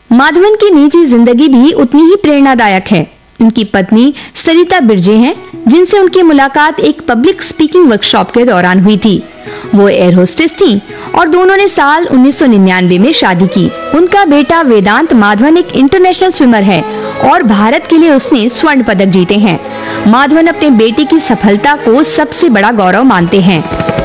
माधवन की निजी जिंदगी भी उतनी ही प्रेरणादायक है। उनकी पत्नी सरिता बिरजे हैं, जिनसे उनकी मुलाकात एक पब्लिक स्पीकिंग वर्कशॉप के दौरान हुई थी। वो एयर होस्टेस थीं और दोनों ने साल 1999 में शादी की। उनका बेटा वेदांत माधवन एक इंटरनेशनल स्विमर है और भारत के लिए उसने स्वर्ण पदक जीते हैं। माधवन अपने बेटे की सफलता को सबसे बड़ा गौरव मानते हैं।